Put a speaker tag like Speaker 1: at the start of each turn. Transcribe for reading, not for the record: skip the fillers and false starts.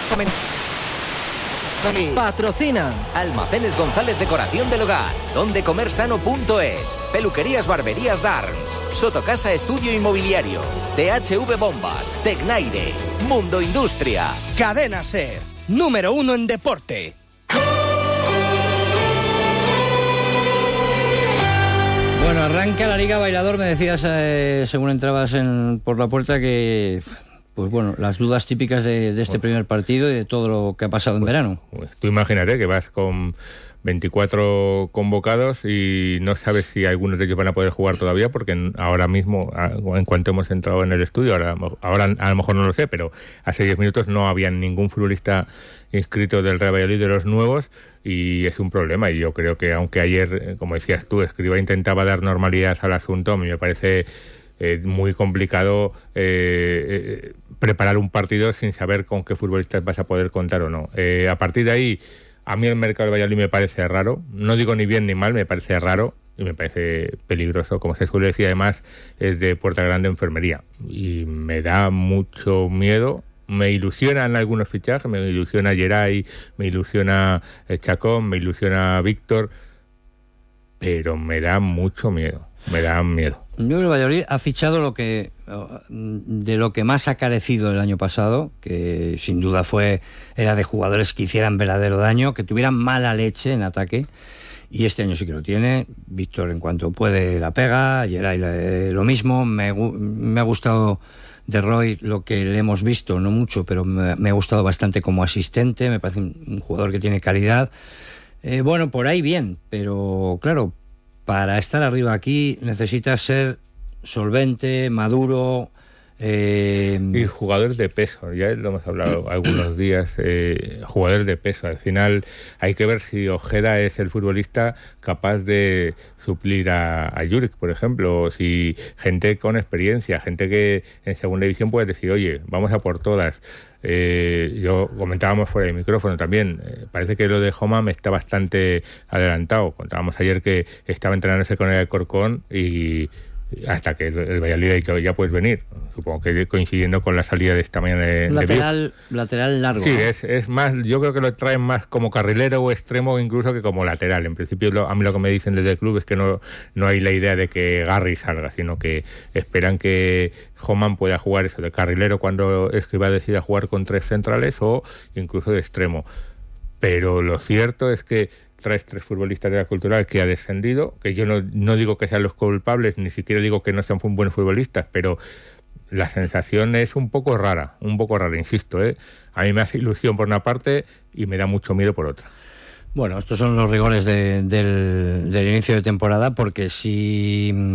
Speaker 1: Patrocina
Speaker 2: Almacenes González Decoración del Hogar, dondecomersano.es, Peluquerías Barberías Darms, Sotocasa Estudio Inmobiliario, THV Bombas, Tecnaire, Mundo Industria.
Speaker 3: Cadena SER, número 1 en deporte.
Speaker 4: Bueno, arranca la Liga Bailador. Me decías, según entrabas por la puerta, que... Pues bueno, las dudas típicas de este primer partido y de todo lo que ha pasado en verano.
Speaker 5: Pues tú imagínate que vas con 24 convocados y no sabes si algunos de ellos van a poder jugar todavía, porque ahora mismo, en cuanto hemos entrado en el estudio, ahora a lo mejor no lo sé, pero hace 10 minutos no había ningún futbolista inscrito del Real Valladolid de los nuevos, y es un problema. Y yo creo que, aunque ayer, como decías tú, Escribá intentaba dar normalidad al asunto, a mí me parece muy complicado preparar un partido sin saber con qué futbolistas vas a poder contar o no. A partir de ahí, a mí el mercado de Valladolid me parece raro, no digo ni bien ni mal, me parece raro y me parece peligroso. Como se suele decir, además es de puerta grande enfermería y me da mucho miedo. Me ilusionan algunos fichajes, me ilusiona Geray, me ilusiona Chacón, me ilusiona Víctor, pero me da mucho miedo, me da miedo.
Speaker 4: Yo creo que Valladolid ha fichado de lo que más ha carecido el año pasado, que sin duda era de jugadores que hicieran verdadero daño, que tuvieran mala leche en ataque, y este año sí que lo tiene. Víctor, en cuanto puede, la pega. Geray lo mismo. Me ha gustado de Roy lo que le hemos visto, no mucho, pero me ha gustado bastante como asistente. Me parece un jugador que tiene calidad. Bueno, por ahí bien, pero claro, para estar arriba aquí necesitas ser solvente, maduro.
Speaker 5: Y jugadores de peso, ya lo hemos hablado algunos días, jugadores de peso. Al final hay que ver si Ojeda es el futbolista capaz de suplir a Juric, por ejemplo, o si gente con experiencia, gente que en segunda división puede decir, oye, vamos a por todas. Yo comentábamos fuera de micrófono también, parece que lo de Homam está bastante adelantado. Contábamos ayer que estaba entrenándose con el Alcorcón y hasta que el Valladolid ha dicho, ya puedes venir, supongo que coincidiendo con la salida de esta mañana de
Speaker 4: lateral largo.
Speaker 5: Sí, ¿no? es más, yo creo que lo traen más como carrilero o extremo incluso que como lateral. En principio a mí lo que me dicen desde el club es que no hay la idea de que Garry salga, sino que esperan que Homan pueda jugar eso de carrilero cuando Escribá decida jugar con 3 centrales, o incluso de extremo. Pero lo cierto es que traes 3 futbolistas de la Cultural que ha descendido, que yo no digo que sean los culpables, ni siquiera digo que no sean buenos futbolistas, pero la sensación es un poco rara, insisto, A mí me hace ilusión por una parte y me da mucho miedo por otra.
Speaker 4: Bueno, estos son los rigores del inicio de temporada, porque si